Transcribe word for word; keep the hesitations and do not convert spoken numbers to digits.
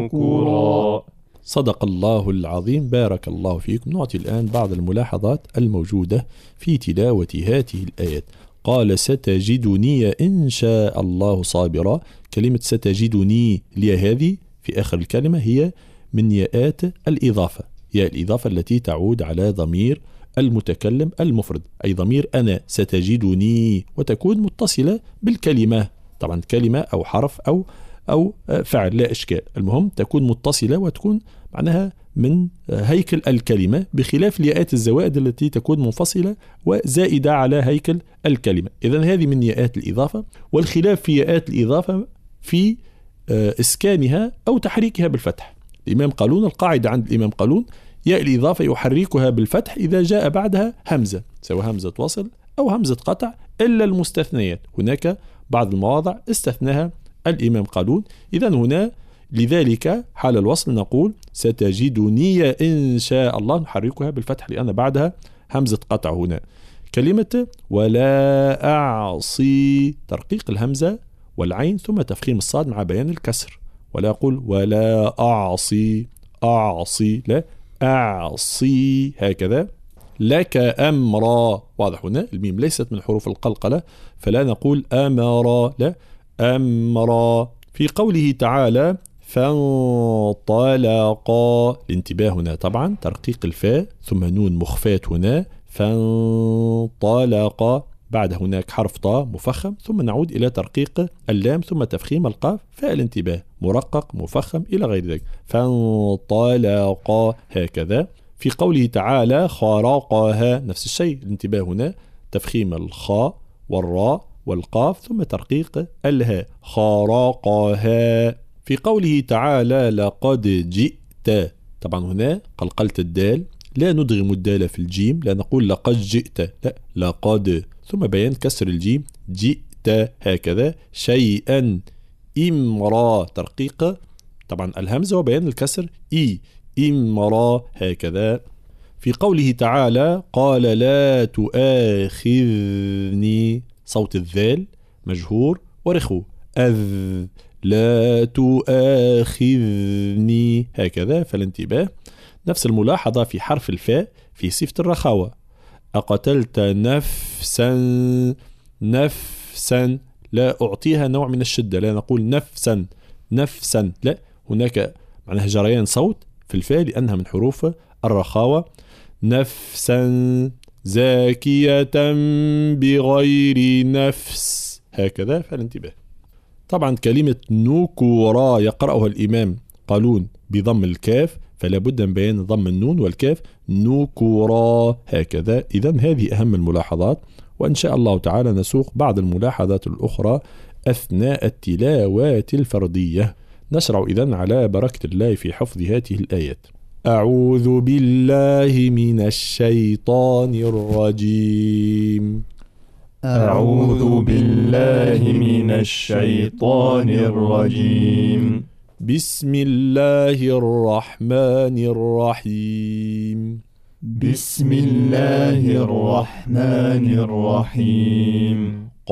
نكورا. صدق الله العظيم، بارك الله فيكم. نعطي الآن بعض الملاحظات الموجودة في تلاوة هذه الآيات. قال ستجدني إن شاء الله صابرا. كلمة ستجدني لي هذه في آخر الكلمة هي من ياءات الإضافة، ياء الإضافة التي تعود على ضمير المتكلم المفرد، أي ضمير أنا، ستجدني، وتكون متصلة بالكلمة. طبعا كلمة أو حرف أو أو فعل لا إشكال، المهم تكون متصلة وتكون معناها من هيكل الكلمة، بخلاف الياءات الزوائد التي تكون منفصلة وزائدة على هيكل الكلمة. إذن هذه من ياءات الإضافة، والخلاف في ياءات الإضافة في إسكانها أو تحريكها بالفتح. الإمام قالون، القاعدة عند الإمام قالون ياء الإضافة يحركها بالفتح إذا جاء بعدها همزة، سواء همزة وصل أو همزة قطع، إلا المستثنيات. هناك بعض المواضع استثناها الإمام قالون. إذن هنا لذلك حال الوصل نقول ستجدني إن شاء الله، نحركها بالفتح لأن بعدها همزة قطع. هنا كلمة ولا أعصي، ترقيق الهمزة والعين ثم تفخيم الصاد مع بيان الكسر، ولا أقول ولا أعصي أعصي، لا أعصي هكذا. لك أمرا، واضح هنا الميم ليست من حروف القلقلة فلا نقول أمرا، لا أمرا. في قوله تعالى فانطلقا، الانتباه هنا طبعا ترقيق الفاء ثم نون مخفات هنا، فانطلقا، بعد هناك حرف طاء مفخم ثم نعود إلى ترقيق اللام ثم تفخيم القاف، فاء الانتباه مرقق مفخم إلى غير ذلك، فانطلقا هكذا. في قوله تعالى خرقها نفس الشيء، الانتباه هنا تفخيم الخاء والراء والقاف ثم ترقيق الهاء، خرقها. في قوله تعالى لقد جئت، طبعا هنا قلقلت الدال، لا ندغم الدال في الجيم، لا نقول لقد جئت، لا لقد، ثم بيان كسر الجيم جئت هكذا. شيئا إمرا، ترقيق طبعا الهمزة وبيان الكسر إي، إمرا هكذا. في قوله تعالى قال لا تؤاخذني، صوت الذال مجهور ورخو، أذ لا تؤاخذني هكذا، فالانتباه. نفس الملاحظة في حرف الفاء في صفة الرخاوة، أقتلت نفسا، نفسا لا أعطيها نوع من الشدة، لا نقول نفسا نفسا، لا هناك معناها جريان صوت في الفاء لأنها من حروف الرخاوة. نفسا زاكية بغير نفس هكذا، فالانتباه. طبعا كلمة نكورا يقرأها الإمام قالون بضم الكاف، فلا بد من بيان ضم النون والكاف، نكورا هكذا. إذن هذه أهم الملاحظات، وإن شاء الله تعالى نسوق بعض الملاحظات الأخرى أثناء التلاوات الفردية. نشرع إذن على بركة الله في حفظ هذه الآيات. أعوذ بالله من الشيطان الرجيم. أعوذ بالله من الشيطان الرجيم. بسم الله الرحمن الرحيم. بسم الله الرحمن الرحيم.